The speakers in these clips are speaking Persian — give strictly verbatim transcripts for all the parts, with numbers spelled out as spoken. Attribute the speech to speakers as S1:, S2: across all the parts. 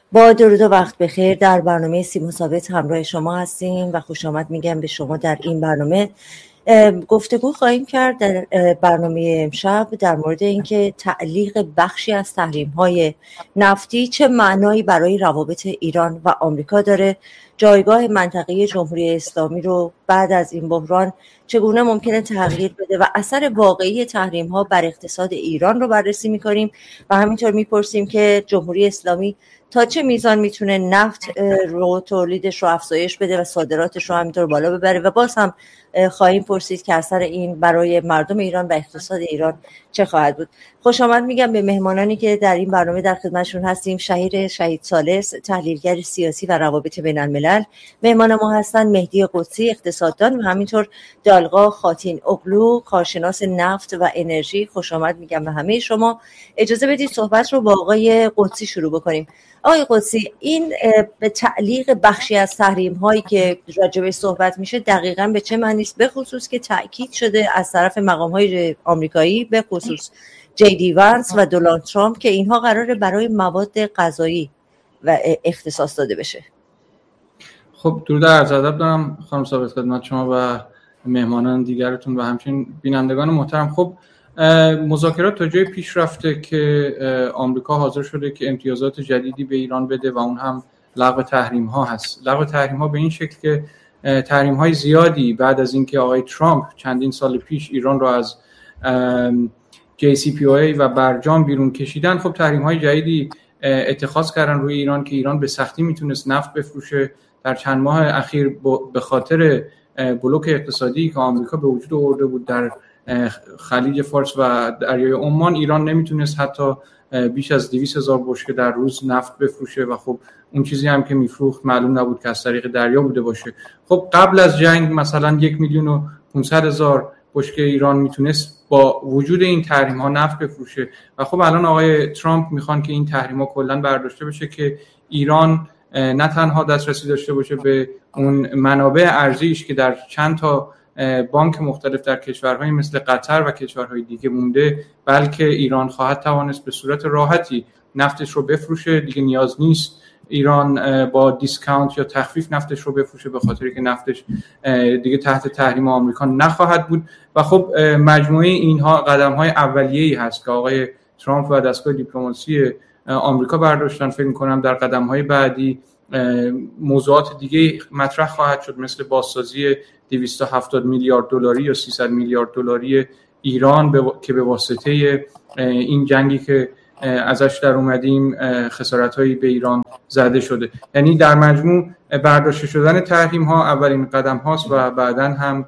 S1: با درود و وقت بخیر. در برنامه سیما ثابت همراه شما هستیم و خوش آمد میگم به شما. در این برنامه گفتگو خواهیم کرد در برنامه امشب در مورد اینکه تعلیق بخشی از تحریم‌های نفتی چه معنایی برای روابط ایران و آمریکا داره، جایگاه منطقه جمهوری اسلامی رو بعد از این بحران چگونه ممکنه تغییر بده و اثر واقعی تحریم‌ها بر اقتصاد ایران رو بررسی می‌کنیم و همینطور می‌پرسیم که جمهوری اسلامی تا چه میزان میتونه نفت رو تولیدش رو افزایش بده و صادراتش رو همینطور بالا ببره و باز هم خواهیم پرسید که اثر این برای مردم ایران و اقتصاد ایران چه خواهد بود. خوش آمد میگم به مهمانانی که در این برنامه در خدمتشون هستیم. شهیر شهید ثالث، تحلیلگر سیاسی و روابط بین الملل. مهمان ما هستن مهدی قدسی، اقتصاددان، و همینطور دالغا خاتین اغلو، کارشناس نفت و انرژی. خوش آمد میگم به همه شما. اجازه بدید صحبت رو با آقای قدسی شروع بکنیم. آقای قدسی، این به تعلیق بخشی از تحریم هایی که راجبش صحبت میشه دقیقاً به چه معنی است؟ به خصوص که تاکید شده از طرف مقام های آمریکایی، به خصوص جی دی وانس و دونالد ترامپ، که اینها قراره برای مواد غذایی و اختصاص داده بشه.
S2: خب درود و عرض ادب دارم خانم ثابت خدمت شما و مهمانان دیگرتون و همچنین بینندگان محترم. خب مذاکرات تا جای پیش رفته که آمریکا حاضر شده که امتیازات جدیدی به ایران بده و اون هم لغو تحریم ها هست. لغو تحریم ها به این شکل که تحریم های زیادی بعد از اینکه آقای ترامپ چندین سال پیش ایران رو از جی سی پی او ای و برجام بیرون کشیدن، خب تحریم های جدیدی اتخاذ کردن روی ایران که ایران به سختی میتونست نفت بفروشه. در چند ماه اخیر به خاطر بلوک اقتصادی که آمریکا به وجود آورده بود در خلیج فارس و دریای عمان، ایران نمیتونست حتی بیش از دویست هزار بشکه در روز نفت بفروشه و خب اون چیزی هم که میفروخت معلوم نبود که از طریق دریا بوده باشه. خب قبل از جنگ مثلا یک میلیون و پانصد هزار بشکه ایران میتونست با وجود این تحریم ها نفت بفروشه و خب الان آقای ترامپ میخوان که این تحریم ها کلا برداشته بشه که ایران نه تنها دسترسی داشته باشه به اون منابع ارزیش که در چند تا بانک مختلف در کشورهای مثل قطر و کشورهای دیگه مونده، بلکه ایران خواهد توانست به صورت راحتی نفتش رو بفروشه. دیگه نیاز نیست ایران با دیسکانت یا تخفیف نفتش رو بفروشه، به خاطری که نفتش دیگه تحت تحریم آمریکا نخواهد بود. و خب مجموعه اینها قدم‌های اولیه‌ای هست که آقای ترامپ و دستگاه دیپلماسی آمریکا برداشتن. فکر می‌کنم در قدم‌های بعدی موضوعات دیگه مطرح خواهد شد، مثل بازسازی دویست و هفتاد میلیارد دلاری یا سیصد میلیارد دلاری ایران به و... که به واسطه این جنگی که ازش در اومدیم خسارت‌هایی به ایران زده شده. یعنی در مجموع برداشته شدن تحریم‌ها اولین قدم هاست و بعداً هم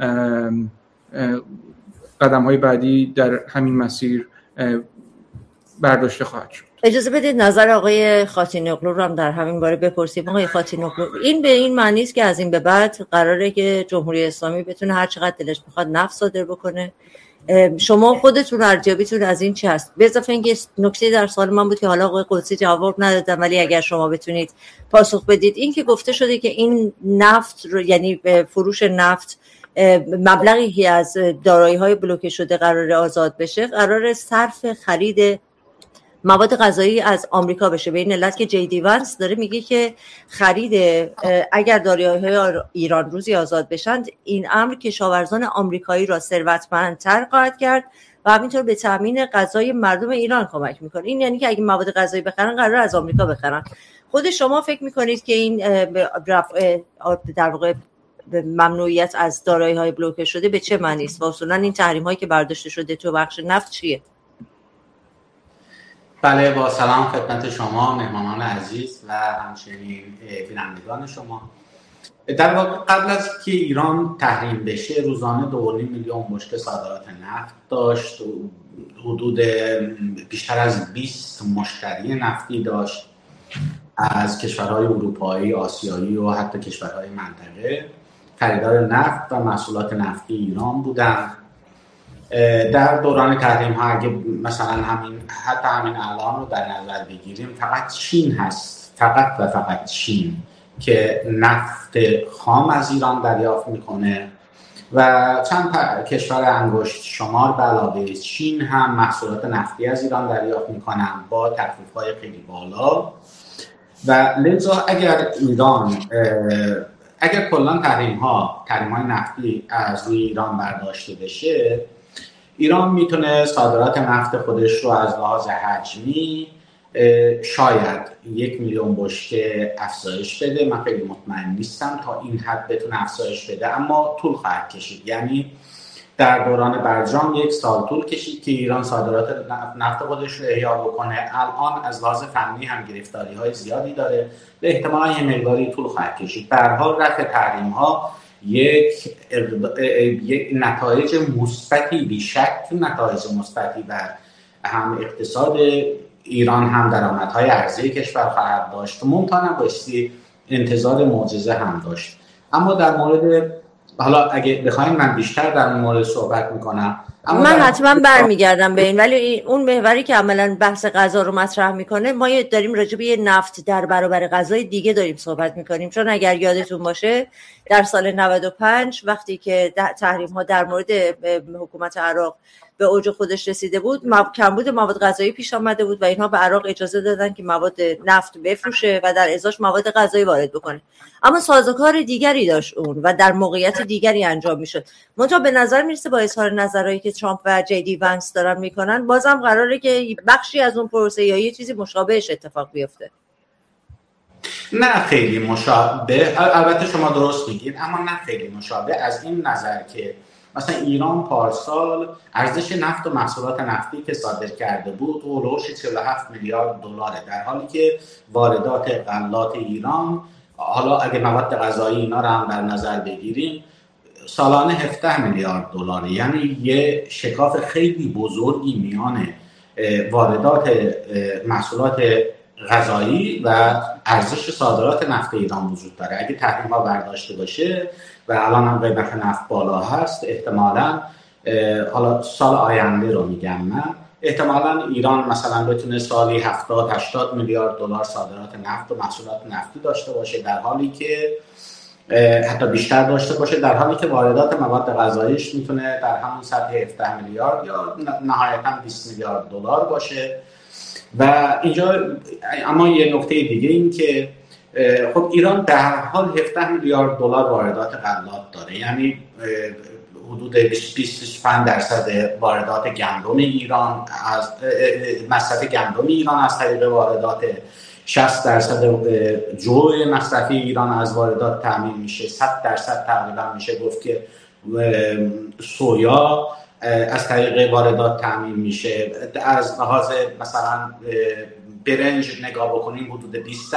S2: قدم‌های بعدی در همین مسیر برداشته خواهد شد.
S1: اجازه بدید نظر آقای خاتین اغلو رو هم در همین باره بپرسیم. آقای خاتین اغلو، این به این معنی است که از این به بعد قراره که جمهوری اسلامی بتونه هر چقدر دلش بخواد نفت صادر بکنه؟ شما خودتون ارزیابیتون از این چی هست؟ به اضافه اینکه نکته در سوال من بود که حالا آقای قدسی جواب ندادن، ولی اگر شما بتونید پاسخ بدید. این که گفته شده که این نفت رو، یعنی فروش نفت، مبلغی از دارایی‌های بلوکه شده قراره آزاد بشه، قراره صرف خرید مواد غذایی از آمریکا بشه، به این علت که جی دی وانس داره میگه که خرید اگر دارایی‌های ایران روزی آزاد بشند، این امر کشاورزان آمریکایی را ثروتمندتر خواهد کرد و همینطور به تامین غذای مردم ایران کمک میکنه. این یعنی که اگه مواد غذایی بخرن قرار از آمریکا بخرن. خود شما فکر میکنید که این رفع در واقع ممنوعیت از دارایی‌های بلوکه شده به چه معنی است و اصولا این تحریم‌هایی که برداشته شده تو بخش نفت چیه؟
S3: بله، با سلام خدمت شما مهمانان عزیز و همچنین بینندگان شما. در واقع قبل از که ایران تحریم بشه روزانه دو و نیم میلیون بشکه صادرات نفت داشت، حدود بیشتر از بیست مشتری نفتی داشت از کشورهای اروپایی، آسیایی و حتی کشورهای منطقه. خریدار نفت و محصولات نفتی ایران بودند. در دوران تحریم ها اگه مثلا همین حتی همین الان رو در نظر بگیریم، فقط چین هست، فقط و فقط چین که نفت خام از ایران دریافت میکنه و چند کشور انگشت شمار به علاوه چین هم محصولات نفتی از ایران دریافت میکنن با تخفیف‌های خیلی بالا. و لذا اگر ایران اگر کلا تحریم ها تحریم های نفتی از روی ایران برداشته بشه، ایران میتونه صادرات نفت خودش رو از لحاظ حجمی شاید یک میلیون بشکه افزایش بده. من خیلی مطمئن نیستم تا این حد بتونه افزایش بده، اما طول خواهد کشید. یعنی در دوران برجام یک سال طول کشید که ایران صادرات نفت خودش رو احیا بکنه. الان از لحاظ فنی هم گرفتاری های زیادی داره، به احتمالا یه مقداری طول خواهد کشید. به هر حال رفع تحریم ها یک یک نتایج مثبتی، بیشک نتایج مثبتی بر هم اقتصاد ایران هم درآمدهای ارزی کشور خواهد داشت. ممکن نباشی انتظار معجزه هم داشت. اما در مورد، حالا اگه بخواید من بیشتر در این مورد صحبت میکنم،
S1: من حتما برمیگردم به این، ولی اون محوری که عملا بحث غذا رو مطرح میکنه، ما داریم راجع به نفت در برابر غذای دیگه داریم صحبت میکنیم. چون اگر یادتون باشه در سال نود و پنج وقتی که تحریم ها در مورد حکومت عراق به اوج خودش رسیده بود، کمبود مواد غذایی پیش آمده بود و اینها به عراق اجازه دادن که مواد نفت بفروشه و در ازاش مواد غذایی وارد بکنه. اما سازوکار دیگری داشت اون و در موقعیت دیگری انجام میشد. منتها به نظر میرسه با اظهار نظرهایی که ترامپ و جی دی ونس دارن میکنن، بازم قراره که بخشی از اون پروسه یا یه چیزی مشابهش اتفاق بیفته.
S3: نه خیلی مشابه، البته شما درست میگید، اما نه خیلی مشابه از این نظر که مثلا ایران پارسال ارزش نفت و محصولات نفتی که صادر کرده بود اولوش چهل و هفت میلیارد دلاره، در حالی که واردات غلات ایران، حالا اگه مواد غذایی اینا رو هم در نظر بگیریم، سالانه هفده میلیارد دلاره. یعنی یه شکاف خیلی بزرگی میان واردات محصولات غذایی و ارزش صادرات نفت ایران وجود داره. اگه تحریم ها برداشته باشه و الان هم قیمت نفت بالا هست، احتمالاً حالا سال آینده رو میگم من، احتمالاً ایران مثلا بتونه سالی هفتاد هشتاد میلیارد دلار صادرات نفت و محصولات نفتی داشته باشه، در حالی که حتی بیشتر داشته باشه، در حالی که واردات مواد غذاییش میتونه در همون سطح هفده میلیارد یا نهایتاً بیست میلیارد دلار باشه. و اینجا اما یه نکته دیگه این که خب ایران در هر حال هفده میلیارد دلار واردات غلات داره، یعنی حدود بیست بیست و پنج درصد واردات گندم ایران از مصرف گندم ایران از طریق واردات، شصت درصد جو مصرفی ایران از واردات تامین میشه، صد درصد تقریبا میشه گفت که سویا از طریق واردات تامین میشه. از لحاظ مثلا برنج نگاه بکنیم حدود بیست